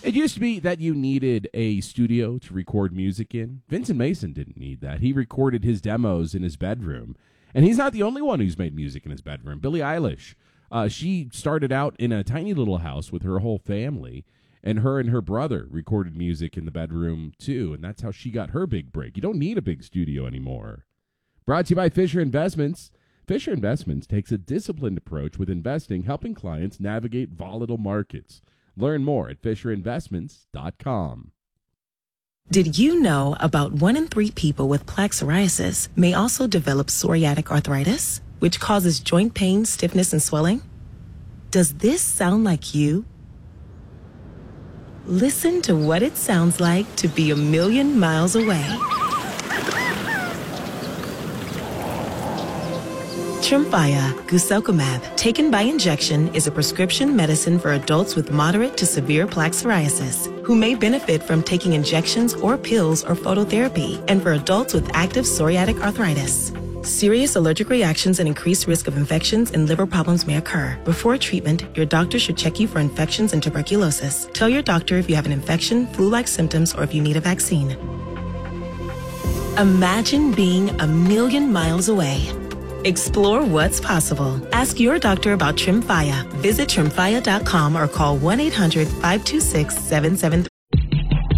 It used to be that you needed a studio to record music in. Vincent Mason didn't need that. He recorded his demos in his bedroom. And he's not the only one who's made music in his bedroom. Billie Eilish, she started out in a tiny little house with her whole family, and her brother recorded music in the bedroom too, and that's how she got her big break. You don't need a big studio anymore. Brought to you by Fisher Investments. Fisher Investments takes a disciplined approach with investing, helping clients navigate volatile markets. Learn more at FisherInvestments.com. Did you know about 1 in 3 people with plaque psoriasis may also develop psoriatic arthritis, which causes joint pain, stiffness, and swelling? Does this sound like you? Listen to what it sounds like to be a million miles away. Tremfya guselkumab, taken by injection, is a prescription medicine for adults with moderate to severe plaque psoriasis who may benefit from taking injections or pills or phototherapy, and for adults with active psoriatic arthritis. Serious allergic reactions and increased risk of infections and liver problems may occur. Before treatment, your doctor should check you for infections and tuberculosis. Tell your doctor if you have an infection, flu-like symptoms, or if you need a vaccine. Imagine being a million miles away. Explore what's possible. Ask your doctor about Tremfya. Visit Tremfya.com or call 1-800-526-7733.